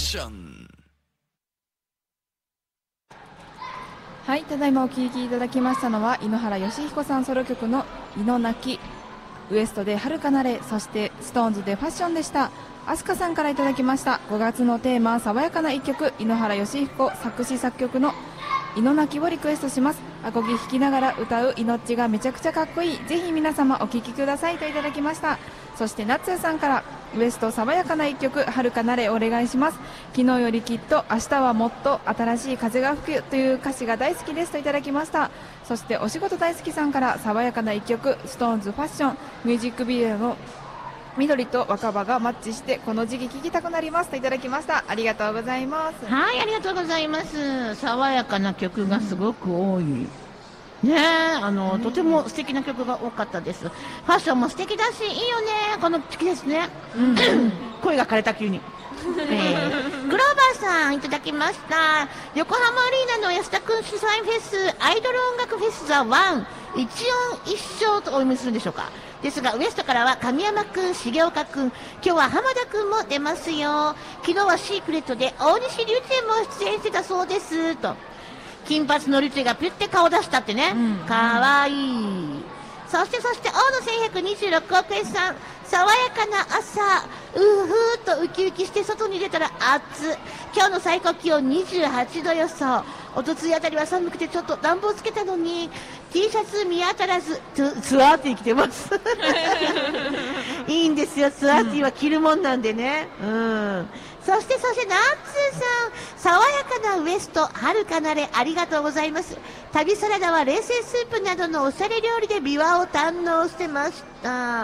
ション。 はい、ただいまお聴きいただきましたのは井ノ原快彦さんソロ曲の「いの泣き」、ウエストで遥かなれ、そしてストーンズでファッションでした。アスカさんからいただきました。5月のテーマ爽やかな一曲、井ノ原快彦作詞作曲のいの泣きをリクエストします。アコギ弾きながら歌う命がめちゃくちゃかっこいい、ぜひ皆様お聴きくださいといただきました。そしてナッツーさんからウエスト爽やかな一曲遥かなれお願いします。昨日よりきっと明日はもっと新しい風が吹くという歌詞が大好きですといただきました。そしてお仕事大好きさんから爽やかな一曲ストーンズファッション、ミュージックビデオの緑と若葉がマッチしてこの時期聴きたくなりますといただきました。ありがとうございます。 はい、ありがとうございます。爽やかな曲がすごく多い、ねえ、とても素敵な曲が多かったです。ファッションも素敵だしいいよね、この時期ですね、声が枯れた急にグローバーさんいただきました。横浜アリーナの安田君主催フェスアイドル音楽フェスザワン、一音一生とお読みするんでしょうか。ですがウエストからは神山君、重岡君、今日は浜田君も出ますよ。昨日はシークレットで大西流星も出演してたそうですと。金髪の流星がピュッて顔出したってね、かわいい。そして大野1126億円さん、爽やかな朝、ふーっとウキウキして外に出たら暑。今日の最高気温28度予想。おとついあたりは寒くてちょっと暖房つけたのに T シャツ見当たらずツアーティー着てますいいんですよ、ツアーティーは着るもんなんでね、そしてナッツーさん、爽やかなウエスト遥かなれありがとうございます。旅サラダは冷製スープなどのおしゃれ料理で琵琶を堪能してました。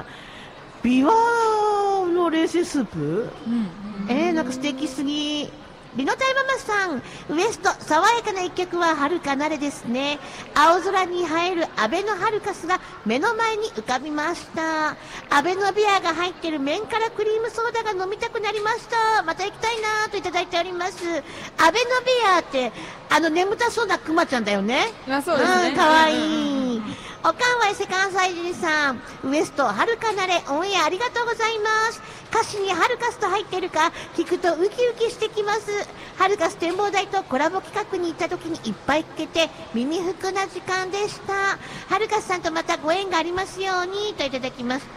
琵琶の冷製スープ、なんか素敵すぎ。リノタイママさん、ウエスト爽やかな一曲は遥かなれですね。青空に映えるアベノハルカスが目の前に浮かびました。アベノビアが入っている麺辛クリームソーダが飲みたくなりました。また行きたいなといただいております。アベノビアって眠たそうなクマちゃんだよね。 そうですね、 かわいい。おかんわいセカンサイジリさん、ウエスト遥かなれオンエアありがとうございます。歌詞にハルカスと入っているか聞くとウキウキしてきます。ハルカス展望台とコラボ企画に行った時にいっぱい聞けて耳服な時間でした。ハルカスさんとまたご縁がありますようにといただきました。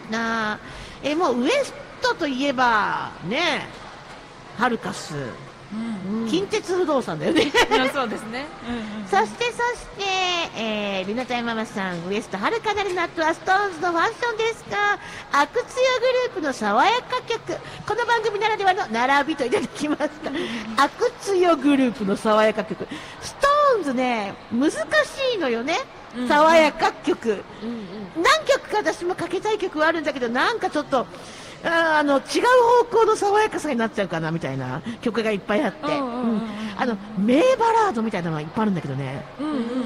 もうウエストといえばね、ハルカス、近鉄不動産だよねそうですね、 そしてリナタイママさん、ウエスト遥かなるナットはストーンズのファッションですか。アクツヨグループの爽やか曲、この番組ならではの並びといただきました。アクツヨグループの爽やか曲、ストーンズね難しいのよね、爽やか曲、何曲か私もかけたい曲はあるんだけど、なんかちょっと違う方向の爽やかさになっちゃうかなみたいな曲がいっぱいあって、名バラードみたいなのがいっぱいあるんだけどね、